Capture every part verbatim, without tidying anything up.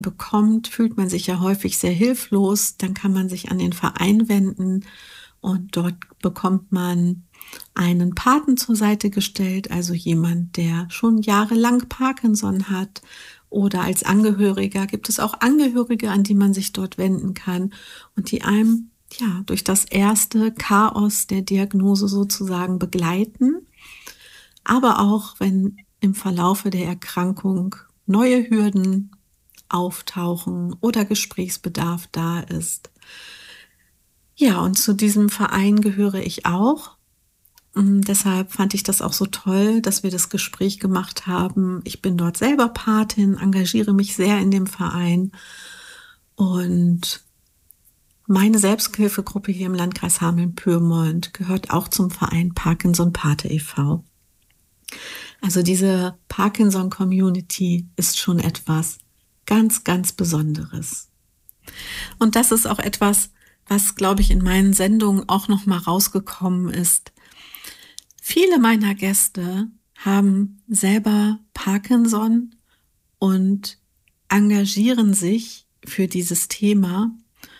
bekommt, fühlt man sich ja häufig sehr hilflos. Dann kann man sich an den Verein wenden und dort bekommt man einen Paten zur Seite gestellt, also jemand, der schon jahrelang Parkinson hat. Oder als Angehöriger gibt es auch Angehörige, an die man sich dort wenden kann und die einem ja durch das erste Chaos der Diagnose sozusagen begleiten. Aber auch wenn im Verlaufe der Erkrankung neue Hürden auftauchen oder Gesprächsbedarf da ist. Ja, und zu diesem Verein gehöre ich auch. Und deshalb fand ich das auch so toll, dass wir das Gespräch gemacht haben. Ich bin dort selber Patin, engagiere mich sehr in dem Verein. Und meine Selbsthilfegruppe hier im Landkreis Hameln-Pyrmont gehört auch zum Verein Parkinson Pate e V Also diese Parkinson-Community ist schon etwas ganz, ganz Besonderes. Und das ist auch etwas, was, glaube ich, in meinen Sendungen auch noch mal rausgekommen ist. Viele meiner Gäste haben selber Parkinson und engagieren sich für dieses Thema.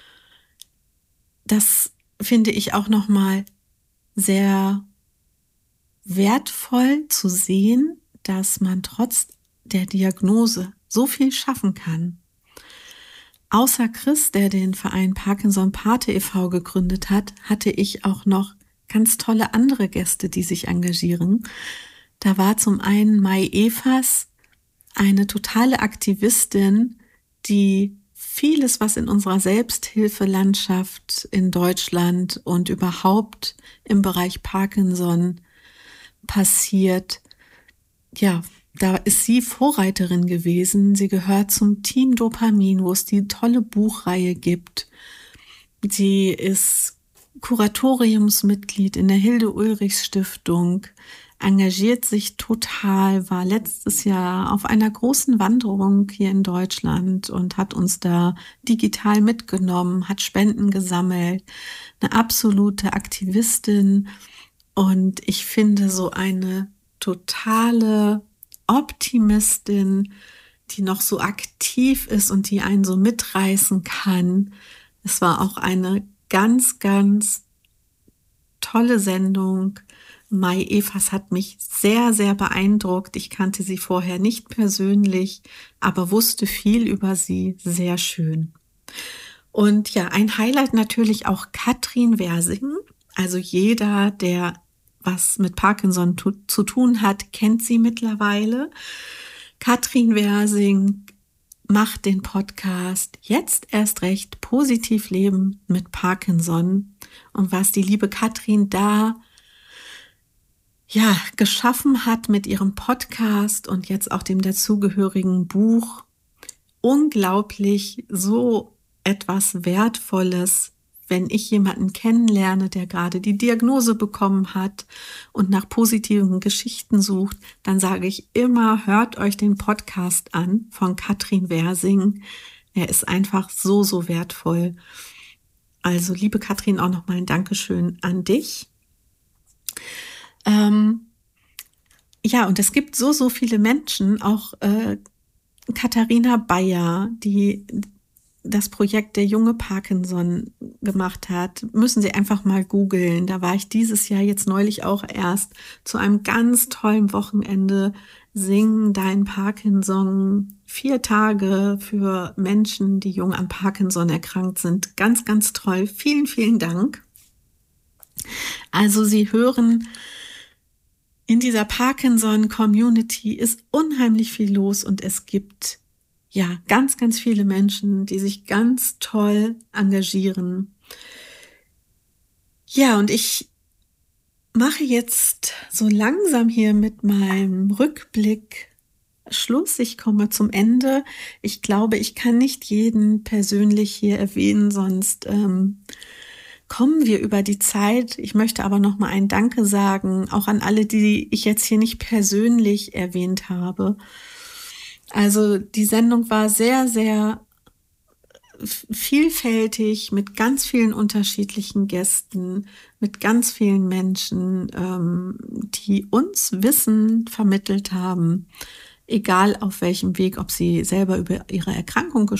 Das finde ich auch noch mal sehr wertvoll zu sehen, dass man trotz der Diagnose so viel schaffen kann. Außer Chris, der den Verein Parkinson Pate e V gegründet hat, hatte ich auch noch ganz tolle andere Gäste, die sich engagieren. Da war zum einen Mai Evers, eine totale Aktivistin, die vieles, was in unserer Selbsthilfelandschaft in Deutschland und überhaupt im Bereich Parkinson passiert, ja, da ist sie Vorreiterin gewesen. Sie gehört zum Team Dopamin, wo es die tolle Buchreihe gibt. Sie ist Kuratoriumsmitglied in der Hilde-Ulrichs-Stiftung, engagiert sich total, war letztes Jahr auf einer großen Wanderung hier in Deutschland und hat uns da digital mitgenommen, hat Spenden gesammelt, eine absolute Aktivistin. Und ich finde so eine totale Optimistin, die noch so aktiv ist und die einen so mitreißen kann. Es war auch eine ganz, ganz tolle Sendung. Mai Evers hat mich sehr, sehr beeindruckt. Ich kannte sie vorher nicht persönlich, aber wusste viel über sie. Sehr schön. Und ja, ein Highlight natürlich auch Katrin Versing. Also jeder, der was mit Parkinson tu- zu tun hat, kennt sie mittlerweile. Katrin Versing macht den Podcast Jetzt erst recht positiv leben mit Parkinson. Und was die liebe Katrin da ja geschaffen hat mit ihrem Podcast und jetzt auch dem dazugehörigen Buch, unglaublich, so etwas Wertvolles. Wenn ich jemanden kennenlerne, der gerade die Diagnose bekommen hat und nach positiven Geschichten sucht, dann sage ich immer, hört euch den Podcast an von Katrin Versing. Er ist einfach so, so wertvoll. Also, liebe Katrin, auch nochmal ein Dankeschön an dich. Ähm, ja, und es gibt so, so viele Menschen, auch äh, Katharina Bayer, die das Projekt Der junge Parkinson gemacht hat, müssen Sie einfach mal googeln. Da war ich dieses Jahr jetzt neulich auch erst zu einem ganz tollen Wochenende Sing dein Parkinson. Vier Tage für Menschen, die jung an Parkinson erkrankt sind. Ganz, ganz toll. Vielen, vielen Dank. Also Sie hören, in dieser Parkinson-Community ist unheimlich viel los und es gibt ja ganz, ganz viele Menschen, die sich ganz toll engagieren. Ja, und ich mache jetzt so langsam hier mit meinem Rückblick Schluss. Ich komme zum Ende. Ich glaube, ich kann nicht jeden persönlich hier erwähnen, sonst ähm, kommen wir über die Zeit. Ich möchte aber noch mal ein Danke sagen, auch an alle, die ich jetzt hier nicht persönlich erwähnt habe. Also die Sendung war sehr, sehr vielfältig, mit ganz vielen unterschiedlichen Gästen, mit ganz vielen Menschen, ähm, die uns Wissen vermittelt haben. egal auf welchem Weg, ob sie selber über ihre Erkrankung